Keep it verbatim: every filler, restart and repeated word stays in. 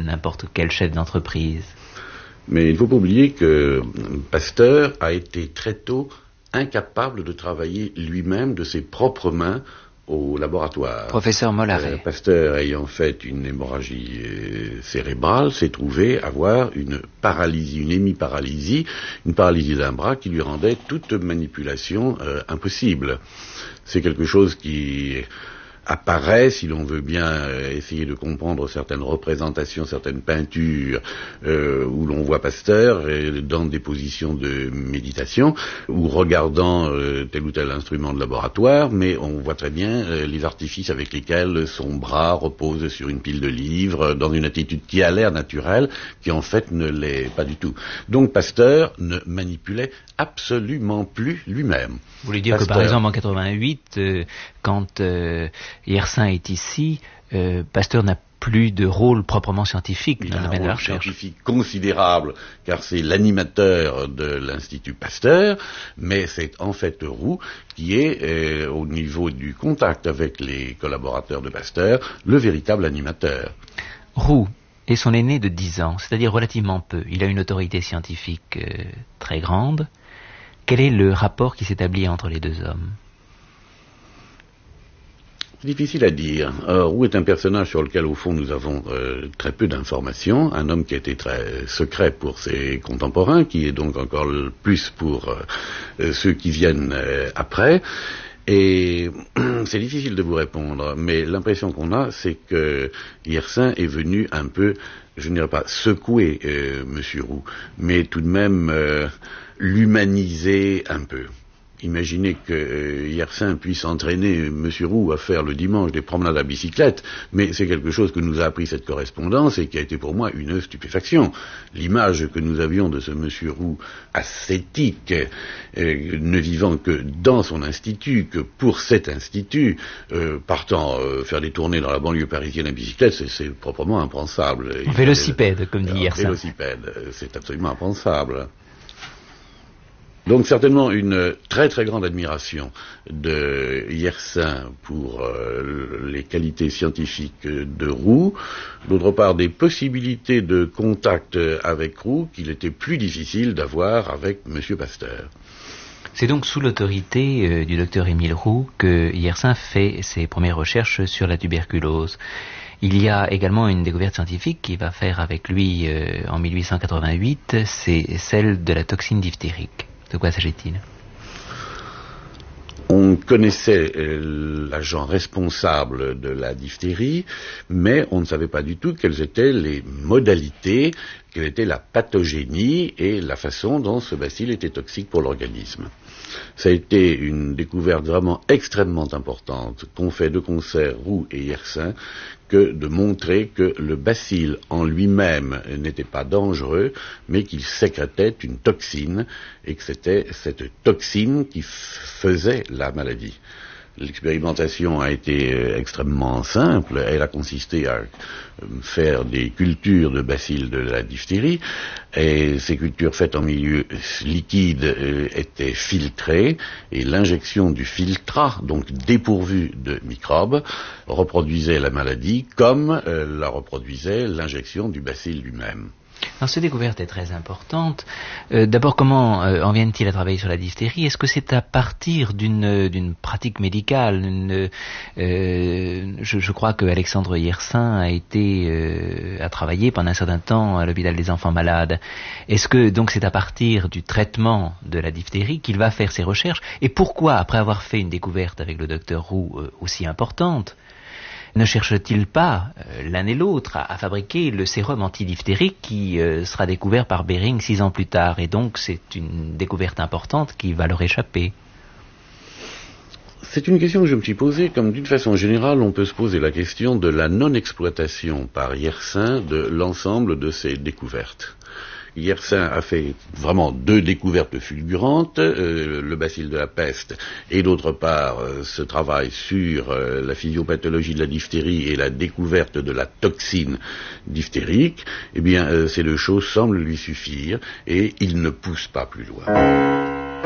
n'importe quel chef d'entreprise. Mais il ne faut pas oublier que Pasteur a été très tôt incapable de travailler lui-même de ses propres mains au laboratoire. Professeur Mollaret. Euh, Pasteur, ayant fait une hémorragie euh, cérébrale, s'est trouvé avoir une paralysie, une hémiparalysie, une paralysie d'un bras qui lui rendait toute manipulation euh, impossible. C'est quelque chose qui apparaît, si l'on veut bien euh, essayer de comprendre certaines représentations, certaines peintures euh, où l'on voit Pasteur euh, dans des positions de méditation ou regardant euh, tel ou tel instrument de laboratoire, mais on voit très bien euh, les artifices avec lesquels son bras repose sur une pile de livres dans une attitude qui a l'air naturelle, qui en fait ne l'est pas du tout. Donc Pasteur ne manipulait absolument plus lui-même. Vous voulez dire Pasteur, que par exemple en quatre-vingt-huit, euh, quand euh, Yersin est ici, euh, Pasteur n'a plus de rôle proprement scientifique dans le domaine de la recherche. Il a un rôle scientifique considérable, car c'est l'animateur de l'Institut Pasteur, mais c'est en fait Roux qui est, euh, au niveau du contact avec les collaborateurs de Pasteur, le véritable animateur. Roux est son aîné de dix ans, c'est-à-dire relativement peu. Il a une autorité scientifique euh, très grande. Quel est le rapport qui s'établit entre les deux hommes ? C'est difficile à dire. Euh, Roux est un personnage sur lequel, au fond, nous avons euh, très peu d'informations. Un homme qui a été très secret pour ses contemporains, qui est donc encore le plus pour euh, ceux qui viennent euh, après. Et c'est difficile de vous répondre, mais l'impression qu'on a, c'est que Yersin est venu un peu, je ne dirais pas secouer euh, Monsieur Roux, mais tout de même euh, l'humaniser un peu. Imaginez que euh, Yersin puisse entraîner Monsieur Roux à faire le dimanche des promenades à bicyclette, mais c'est quelque chose que nous a appris cette correspondance et qui a été pour moi une stupéfaction. L'image que nous avions de ce Monsieur Roux ascétique, euh, ne vivant que dans son institut, que pour cet institut, euh, partant euh, faire des tournées dans la banlieue parisienne à bicyclette, c'est, c'est proprement impensable. En vélocipède, comme dit euh, Yersin. Vélocipède, c'est absolument impensable. Donc certainement une très très grande admiration de Yersin pour euh, les qualités scientifiques de Roux, d'autre part des possibilités de contact avec Roux qu'il était plus difficile d'avoir avec Monsieur Pasteur. C'est donc sous l'autorité euh, du docteur Émile Roux que Yersin fait ses premières recherches sur la tuberculose. Il y a également une découverte scientifique qu'il va faire avec lui euh, en mille huit cent quatre-vingt-huit, c'est celle de la toxine diphtérique. De quoi s'agit-il ? On connaissait euh, l'agent responsable de la diphtérie, mais on ne savait pas du tout quelles étaient les modalités, quelle était la pathogénie et la façon dont ce bacille était toxique pour l'organisme. Ça a été une découverte vraiment extrêmement importante qu'ont fait de concert Roux et Yersin, que de montrer que le bacille en lui-même n'était pas dangereux, mais qu'il sécrétait une toxine, et que c'était cette toxine qui f- faisait la maladie. L'expérimentation a été euh, extrêmement simple. Elle a consisté à euh, faire des cultures de bacilles de la diphtérie, et ces cultures faites en milieu liquide euh, étaient filtrées, et l'injection du filtrat, donc dépourvu de microbes, reproduisait la maladie comme euh, la reproduisait l'injection du bacille lui-même. Alors, cette découverte est très importante. Euh, d'abord, comment euh, en viennent-ils à travailler sur la diphtérie ? Est-ce que c'est à partir d'une, d'une pratique médicale une, euh, je, je crois que Alexandre Yersin a été euh, a travaillé pendant un certain temps à l'hôpital des enfants malades. Est-ce que donc c'est à partir du traitement de la diphtérie qu'il va faire ses recherches ? Et pourquoi, après avoir fait une découverte avec le docteur Roux euh, aussi importante, ne cherche-t-il pas, euh, l'un et l'autre, à, à fabriquer le sérum antidiphtérique qui euh, sera découvert par Behring six ans plus tard ? Et donc c'est une découverte importante qui va leur échapper. C'est une question que je me suis posée, comme d'une façon générale, on peut se poser la question de la non-exploitation par Yersin de l'ensemble de ces découvertes. Yersin a fait vraiment deux découvertes fulgurantes, euh, le bacille de la peste et d'autre part euh, ce travail sur euh, la physiopathologie de la diphtérie et la découverte de la toxine diphtérique. Eh bien, euh, ces deux choses semblent lui suffire et il ne pousse pas plus loin.